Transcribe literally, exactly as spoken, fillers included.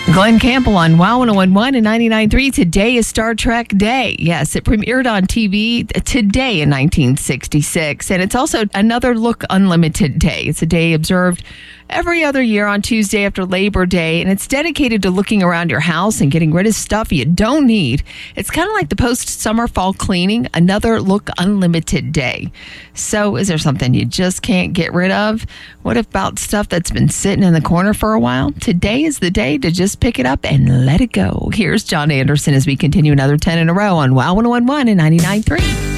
Glenn Campbell on Wow one oh one one and ninety-nine point three. Today is Star Trek Day. Yes, it premiered on T V today in nineteen sixty-six. And it's also another Look Unlimited Day. It's a day observed every other year on Tuesday after Labor Day. And it's dedicated to looking around your house and getting rid of stuff you don't need. It's kind of like the post-summer fall cleaning, another Look Unlimited Day. So is there something you just can't get rid of? What about stuff that's been sitting in the corner for a while? Today is the day to just pick it up and let it go. Here's John Anderson as we continue another ten in a row on Wow one oh one one and ninety-nine point three.